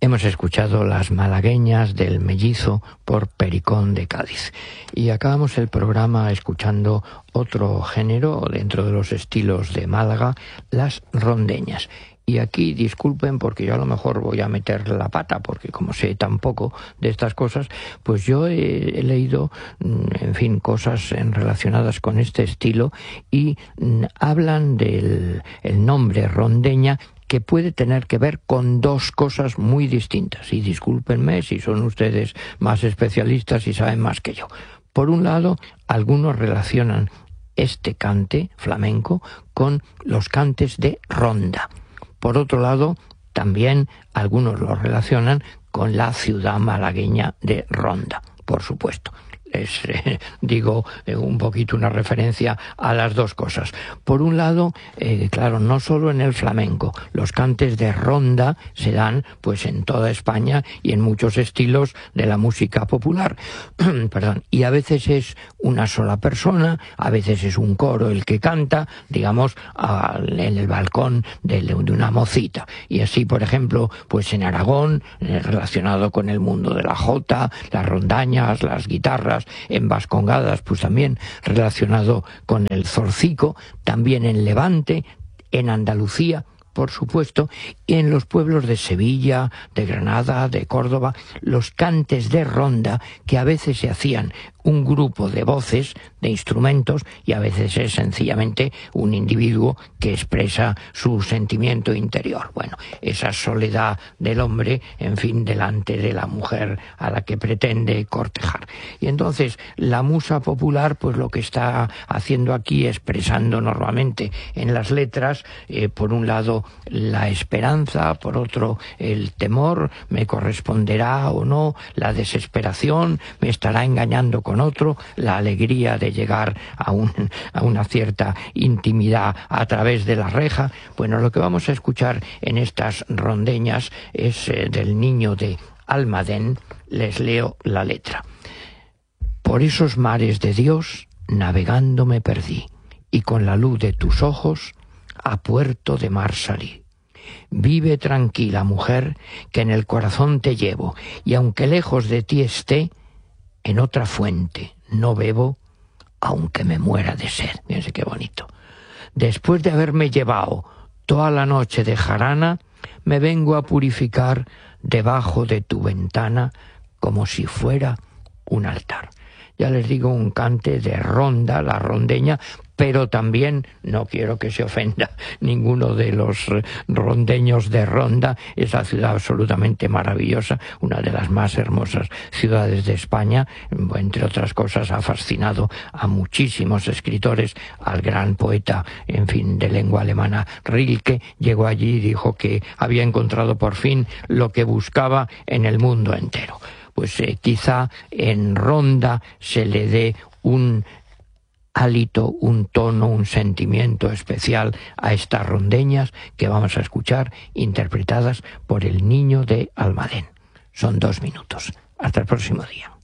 Hemos escuchado Las malagueñas del Mellizo por Pericón de Cádiz. Y acabamos el programa escuchando otro género dentro de los estilos de Málaga, las rondeñas. Y aquí disculpen porque yo a lo mejor voy a meter la pata, porque como sé tan poco de estas cosas, pues yo he leído, en fin, cosas relacionadas con este estilo y hablan del el nombre rondeña, que puede tener que ver con dos cosas muy distintas. Y discúlpenme si son ustedes más especialistas y saben más que yo. Por un lado, algunos relacionan este cante flamenco con los cantes de ronda. Por otro lado, también algunos lo relacionan con la ciudad malagueña de Ronda, por supuesto. Es, digo, un poquito una referencia a las dos cosas. Por un lado, claro, no solo en el flamenco, los cantes de ronda se dan pues en toda España y en muchos estilos de la música popular. Perdón. Y a veces es una sola persona, a veces es un coro el que canta, digamos, en el balcón de una mocita. Y así, por ejemplo, pues en Aragón, relacionado con el mundo de la jota, las rondañas, las guitarras, en Vascongadas, pues también relacionado con el zorcico, también en Levante, en Andalucía, por supuesto, y en los pueblos de Sevilla, de Granada, de Córdoba, los cantes de ronda, que a veces se hacían un grupo de voces, de instrumentos, y a veces es sencillamente un individuo que expresa su sentimiento interior. Bueno, esa soledad del hombre, en fin, delante de la mujer a la que pretende cortejar. Y entonces la musa popular, pues lo que está haciendo aquí, expresando normalmente en las letras, por un lado la esperanza, por otro el temor, me corresponderá o no, la desesperación, me estará engañando con otro, la alegría de llegar a una cierta intimidad a través de la reja. Bueno, lo que vamos a escuchar en estas rondeñas es del Niño de Almadén. Les leo la letra. Por esos mares de Dios navegando me perdí, y con la luz de tus ojos a puerto de mar salí. Vive tranquila, mujer, que en el corazón te llevo, y aunque lejos de ti esté, en otra fuente no bebo, aunque me muera de sed. Fíjense qué bonito. Después de haberme llevado toda la noche de jarana, me vengo a purificar debajo de tu ventana como si fuera un altar. Ya les digo, un cante de ronda, la rondeña, pero también, no quiero que se ofenda ninguno de los rondeños de Ronda, esa ciudad absolutamente maravillosa, una de las más hermosas ciudades de España, entre otras cosas ha fascinado a muchísimos escritores, al gran poeta, en fin, de lengua alemana, Rilke, llegó allí y dijo que había encontrado por fin lo que buscaba en el mundo entero. Pues quizá en Ronda se le dé un hálito, un tono, un sentimiento especial a estas rondeñas que vamos a escuchar interpretadas por el Niño de Almadén. Son 2 minutos. Hasta el próximo día.